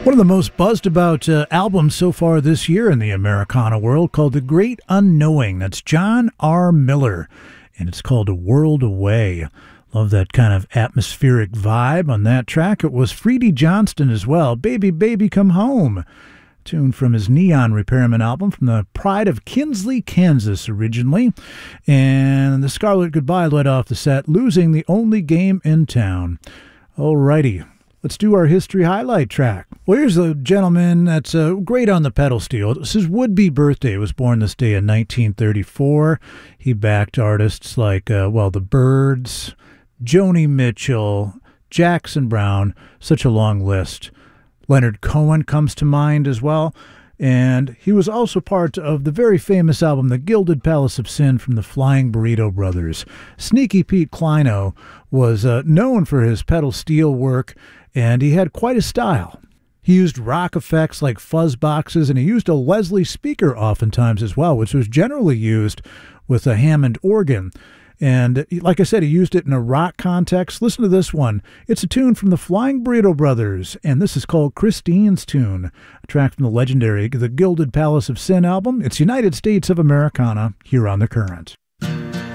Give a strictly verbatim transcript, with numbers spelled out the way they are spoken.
One of the most buzzed about uh, albums so far this year in the Americana world, called The Great Unknowing. That's John R. Miller, and it's called A World Away. Love that kind of atmospheric vibe on that track. It was Freedy Johnston as well. Baby, Baby, Come Home. Tune from his Neon Repairman album from the Pride of Kinsley, Kansas originally. And the Scarlet Goodbye led off the set, Losing the Only Game in Town. Alrighty. Let's do our history highlight track. Well, here's a gentleman that's uh, great on the pedal steel. It's his would-be birthday. He was born this day in nineteen thirty-four. He backed artists like, uh, well, the Byrds, Joni Mitchell, Jackson Browne, such a long list. Leonard Cohen comes to mind as well. And he was also part of the very famous album, The Gilded Palace of Sin, from the Flying Burrito Brothers. Sneaky Pete Kleino was uh, known for his pedal steel work, and he had quite a style. He used rock effects like fuzz boxes, and he used a Leslie speaker oftentimes as well, which was generally used with a Hammond organ. And like I said, he used it in a rock context. Listen to this one. It's a tune from the Flying Burrito Brothers, and this is called Christine's Tune, a track from the legendary The Gilded Palace of Sin album. It's United States of Americana here on The Current.